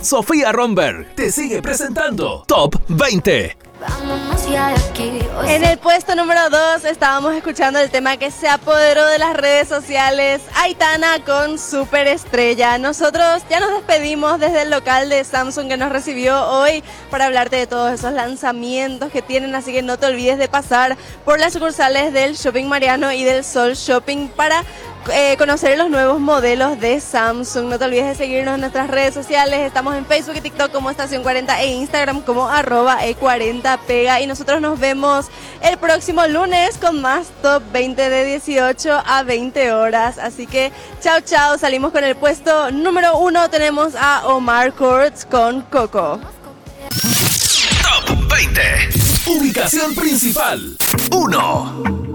Sofía Romberg te sigue presentando Top 20. En el puesto número 2 estábamos escuchando el tema que se apoderó de las redes sociales, Aitana con Superestrella. Nosotros ya nos despedimos desde el local de Samsung que nos recibió hoy para hablarte de todos esos lanzamientos que tienen, así que no te olvides de pasar por las sucursales del Shopping Mariano y del Sol Shopping para conocer los nuevos modelos de Samsung. No te olvides de seguirnos en nuestras redes sociales. Estamos en Facebook y TikTok como Estación 40 e Instagram como @e40pega. Y nosotros nos vemos el próximo lunes con más Top 20 de 18 a 20 horas. Así que chao, chao. Salimos con el puesto número 1. Tenemos a Omar Courtz con Coco. Top 20. Ubicación principal 1.